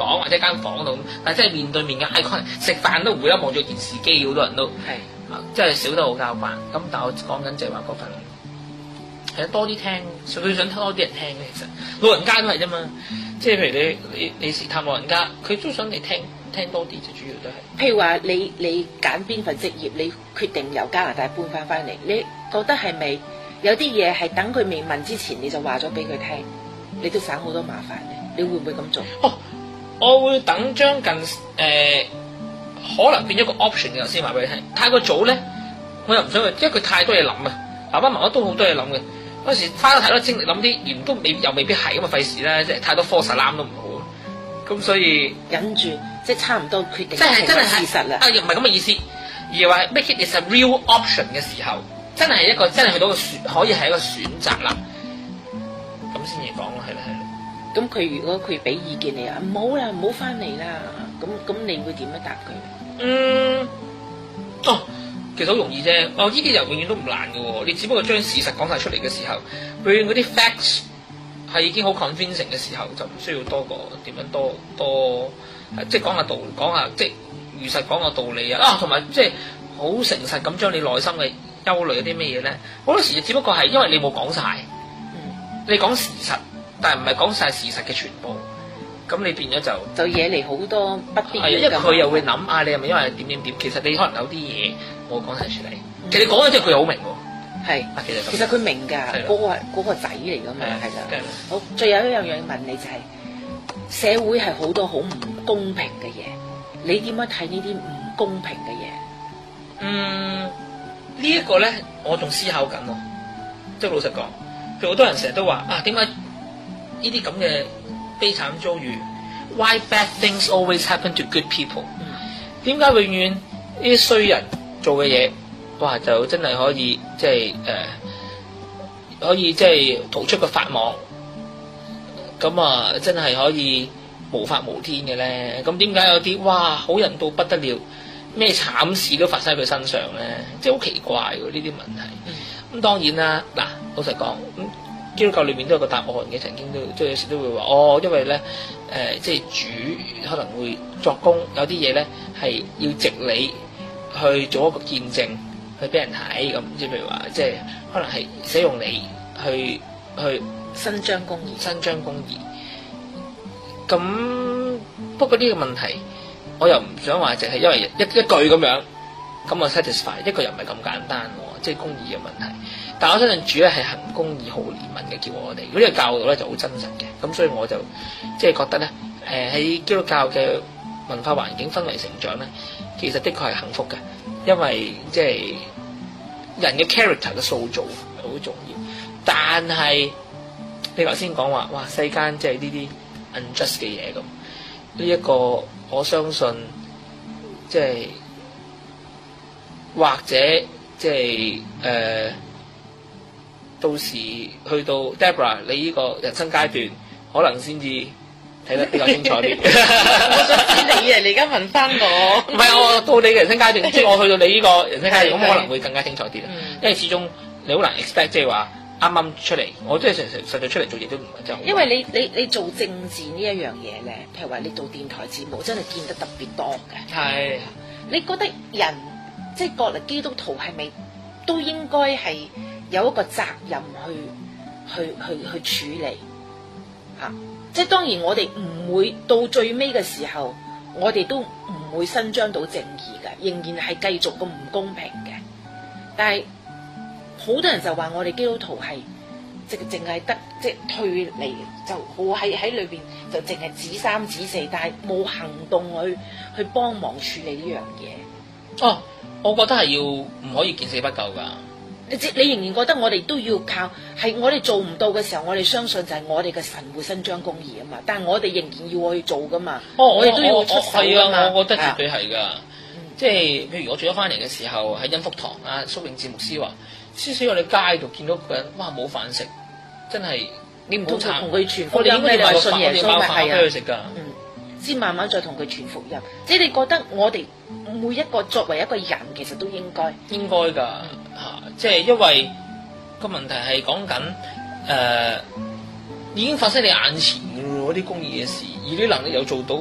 房或者間房度，但係真係面對面嘅 eye contact，食飯都唔會啦，望住電視機，好多人都即係少得好交關。咁但係我講緊就係話嗰份係多啲聽，佢想多啲人聽嘅。其實老人家都係啫嘛，即係譬如你時探老人家，佢都想你聽多啲，就主要都係。 譬如話你揀邊份職業，你決定由加拿大搬翻嚟，你覺得係咪有啲嘢係等佢未問之前你就話咗俾佢聽，你都省好多麻煩嘅？你會唔會咁做？ 我會等將近可能變咗個 option 嘅先話俾你聽。太過早咧，我又唔想佢，因為佢太多嘢諗啊。爸爸媽媽都好多嘢諗嘅，嗰時花咗太多精力諗啲，而都又未必係咁啊，費事咧，即係太多 false alarm 都唔好。咁所以忍住， 即係差唔多決定， 即係真係事實啦。 又唔係咁嘅意思，而係話 make it is a real option 嘅時候，真係一個真係去到個可以係一個選擇啦。咁先至講咯，係啦。 咁佢如果佢俾意見你啊，唔好啦，唔好翻嚟啦，咁你會點樣答佢？ 其實好容易啫。呢啲又永遠都唔難嘅喎，你只不過將事實講晒出嚟嘅時候，永遠嗰啲 facts 係已經好 convincing 嘅時候，就唔需要多個點樣多即係講下道理，講下即係如實講個道理啊，同埋即係好誠實咁將你內心嘅憂慮有啲咩嘢咧，好多時只不過係因為你冇講晒，你講事實。但係唔係講晒事實嘅全部，咁你變咗就惹嚟好多不必要嘅。 因為佢又會諗你係咪因為點？其實你可能有啲嘢冇講晒出嚟。其實你講咗之後佢好明喎。 係，其實佢明㗎，嗰個仔嚟㗎嘛，係啦。好，最後一樣嘢問你就係、社會係好多好唔公平嘅嘢，你點樣睇呢啲唔公平嘅嘢？ 呢一個咧，我仲思考緊喎。即係老實講，譬如好多人成日都話點解？呢啲咁嘅悲慘遭遇 ，Why bad things always happen to good people？ 點解永遠呢啲衰人做嘅嘢，哇就真係可以可以即係逃出個法網，咁真係可以無法無天嘅咧？咁點解有啲哇好人到不得了，咩慘事都發生喺佢身上咧？即係好奇怪喎呢啲問題。咁當然啦，嗱老實講基督教裏面都有個答案嘅，曾經都即係有時都會話因為咧即係主可能會作工，有啲嘢咧係要藉你去做一個見證，去俾人睇咁，即係譬如話，即係可能係使用你去伸張公義。 咁不過呢個問題，我又唔想話淨係因為一句咁樣，咁我 satisfy 一個又唔係咁簡單喎，即係公義嘅問題。但我相信主咧係行公義、好憐憫嘅，叫我哋。如果呢個教導咧就好真實嘅，咁所以我就即係覺得咧，喺基督教嘅文化環境氛圍成長咧，其實的確係幸福嘅，因為即係人嘅 character 嘅塑造係好重要。但係你頭先講話，哇世間即係呢啲 unjust 嘅嘢咁，呢一個我相信即係或者即係到時去到 Deborah 你呢個人生階段，可能先至睇得比較清楚啲。 我想知你而家問翻我。 唔係我到你嘅人生階段，即係我去到你呢個人生階段，咁可能會更加清楚啲啦。因為始終你好難 expect， 即係話啱啱出嚟，我即係實在出嚟做嘢都唔係真係好。 因為你做政治呢一樣嘢咧，譬如話你做電台節目，真係見得特別多嘅。 係。你覺得人即係國立基督徒係咪都應該係有一個責任去處理嚇？即係當然我哋唔會到最尾嘅時候，我哋都唔會伸張到正義嘅，仍然係繼續咁唔公平嘅。但係好多人就話我哋基督徒係淨係得即係退離，就好喺裏邊就淨係指三指四，但係冇行動去幫忙處理呢樣嘢。 我覺得係要唔可以見死不救㗎。 你仍然覺得我哋都要靠，係我哋做唔到嘅時候，我哋相信就係我哋嘅神會伸張公義啊嘛。但係我哋仍然要去做㗎嘛。我哋都要出手㗎嘛。 我覺得絕對係㗎。即係譬如我做咗翻嚟嘅時候喺恩福堂蘇永智牧師話，黐死我哋街度見到個人，哇冇飯食，真係你唔通同佢傳福音咩？你話信耶穌咪係俾佢食㗎。 先慢慢再同佢傳福音。即係你覺得我哋每一個作為一個人，其實都應該㗎嚇，即係因為個問題係講緊已經發生你眼前㗎喎，嗰啲公義嘅事，而啲能力有做到。